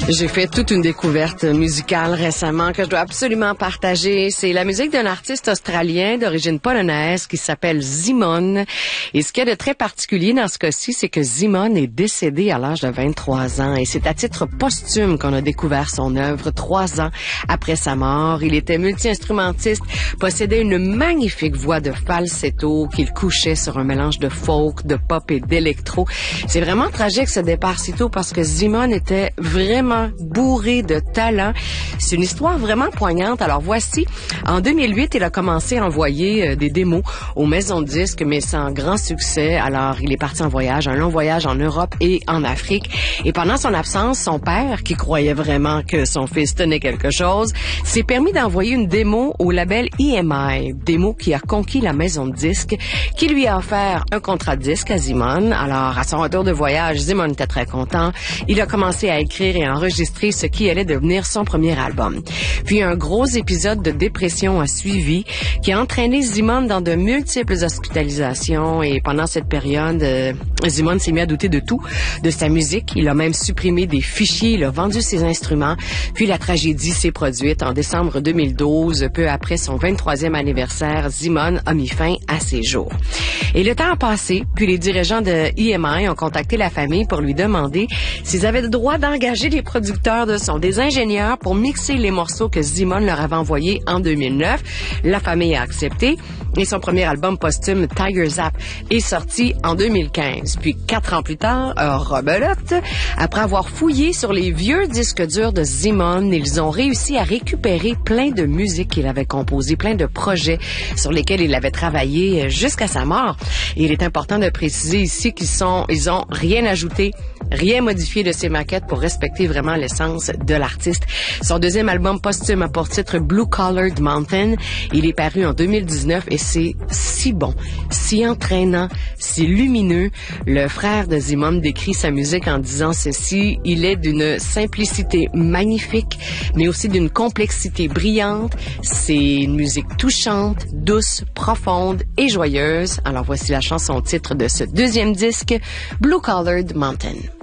J'ai fait toute une découverte musicale récemment que je dois absolument partager. C'est la musique d'un artiste australien d'origine polonaise qui s'appelle Zimone. Et ce qu'il y a de très particulier dans ce cas-ci, c'est que Zimone est décédé à l'âge de 23 ans. Et c'est à titre posthume qu'on a découvert son œuvre 3 ans après sa mort. Il était multi-instrumentiste, possédait une magnifique voix de falsetto qu'il couchait sur un mélange de folk, de pop et d'électro. C'est vraiment tragique ce départ si tôt parce que Zimone était vraiment bourré de talent. C'est une histoire vraiment poignante. Alors voici, en 2008, il a commencé à envoyer des démos aux maisons de disques, mais sans grand succès. Alors il est parti en voyage, un long voyage en Europe et en Afrique. Et pendant son absence, son père, qui croyait vraiment que son fils tenait quelque chose, s'est permis d'envoyer une démo au label EMI, démo qui a conquis la maison de disques, qui lui a offert un contrat de disque à Zimone. Alors à son retour de voyage, Zimone était très content. Il a commencé à écrire et à enregistrer ce qui allait devenir son premier album. Puis un gros épisode de dépression a suivi qui a entraîné Zimone dans de multiples hospitalisations et pendant cette période, Zimone s'est mis à douter de tout, de sa musique. Il a même supprimé des fichiers, il a vendu ses instruments. Puis la tragédie s'est produite en décembre 2012, peu après son 23e anniversaire. Zimone a mis fin à ses jours. Et le temps a passé, puis les dirigeants de EMI ont contacté la famille pour lui demander s'ils avaient le droit d'engager les producteurs de son, des ingénieurs pour mixer les morceaux que Zimone leur avait envoyés en 2009. La famille a accepté et son premier album posthume, Tiger Zap, est sorti en 2015. Puis 4 ans plus tard, rebelote, après avoir fouillé sur les vieux disques durs de Zimone, ils ont réussi à récupérer plein de musiques qu'il avait composées, plein de projets sur lesquels il avait travaillé jusqu'à sa mort. Et il est important de préciser ici ils ont rien ajouté, rien modifié de ses maquettes pour respecter vraiment l'essence de l'artiste. Son deuxième album posthume a pour titre Blue Collared Mountain. Il est paru en 2019 et c'est si bon, si entraînant, si lumineux. Le frère de Zimone décrit sa musique en disant ceci: il est d'une simplicité magnifique, mais aussi d'une complexité brillante. C'est une musique touchante, douce, profonde et joyeuse. Alors voici la chanson titre de ce deuxième disque, Blue Collared Mountain.